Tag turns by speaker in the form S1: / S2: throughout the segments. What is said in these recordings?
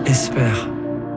S1: Espère.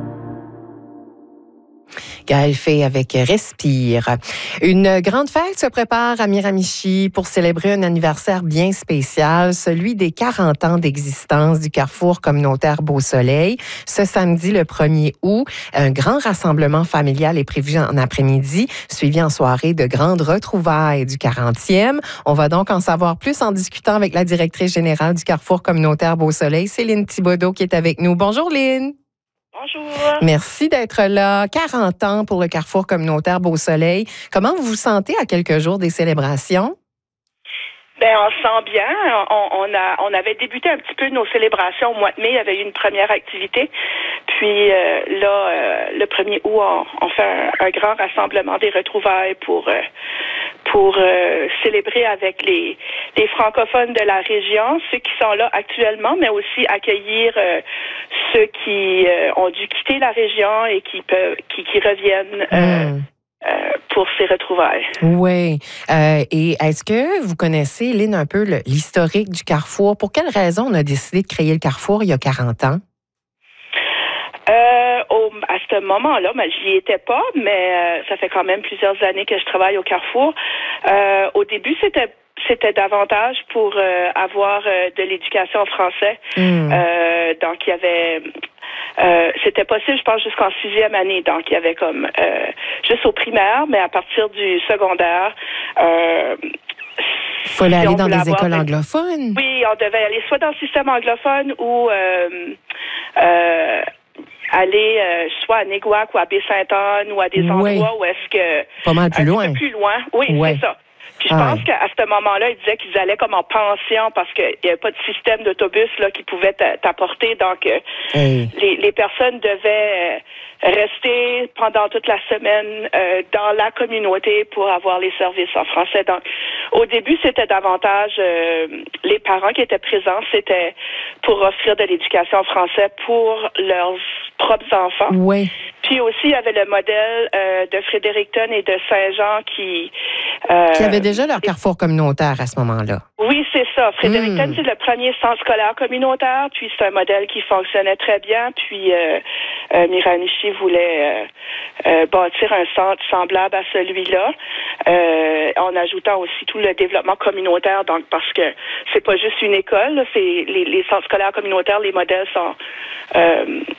S2: Gaël Fay avec Respire. Une grande fête se prépare à Miramichi pour célébrer un anniversaire bien spécial, celui des 40 ans d'existence du Carrefour communautaire Beau-Soleil. Ce samedi, le 1er août, un grand rassemblement familial est prévu en après-midi, suivi en soirée de grandes retrouvailles du 40e. On va donc en savoir plus en discutant avec la directrice générale du Carrefour communautaire Beau-Soleil, Céline Thibodeau, qui est avec nous. Bonjour, Lynn.
S3: Bonjour.
S2: Merci d'être là. 40 ans pour le Carrefour communautaire Beau-Soleil. Comment vous vous sentez à quelques jours des célébrations?
S3: Ben, on se sent bien. On avait débuté un petit peu nos célébrations au mois de mai. Il y avait eu une première activité. Puis là, le 1er août, on fait un grand rassemblement des retrouvailles pour célébrer avec les francophones de la région, ceux qui sont là actuellement, mais aussi accueillir ceux qui ont dû quitter la région et qui reviennent pour ces retrouvailles.
S2: Oui. Et est-ce que vous connaissez, Lynn, un peu l'historique du Carrefour? Pour quelle raison on a décidé de créer le Carrefour il y a 40 ans?
S3: À ce moment-là, j'y étais pas, mais ça fait quand même plusieurs années que je travaille au Carrefour. Au début, c'était davantage pour avoir de l'éducation en français. Donc, il y avait... c'était possible, je pense, jusqu'en 6e année. Donc, il y avait comme... juste au primaire, mais à partir du secondaire...
S2: il fallait aller dans des écoles anglophones?
S3: Oui, on devait aller soit dans le système anglophone ou... aller soit à Néguac ou à Baie-Sainte-Anne ou à des endroits où est-ce que...
S2: Pas mal plus loin.
S3: Un peu plus loin. Oui, c'est ça. Puis je pense qu'à ce moment-là, ils disaient qu'ils allaient comme en pension parce qu'il n'y avait pas de système d'autobus là qui pouvait t'apporter. Donc, les personnes devaient rester pendant toute la semaine dans la communauté pour avoir les services en français. Donc, au début, c'était davantage les parents qui étaient présents, c'était pour offrir de l'éducation en français pour leurs propres enfants.
S2: Oui.
S3: Puis aussi, il y avait le modèle de Fredericton et de Saint-Jean qui
S2: avaient déjà leur carrefour communautaire à ce moment-là.
S3: Oui, c'est ça. Fredericton, c'est le premier centre scolaire communautaire, puis c'est un modèle qui fonctionnait très bien. Puis Miramichi voulait bâtir un centre semblable à celui-là, en ajoutant aussi tout le développement communautaire. Donc, parce que c'est pas juste une école, là, c'est les centres scolaires communautaires, les modèles sont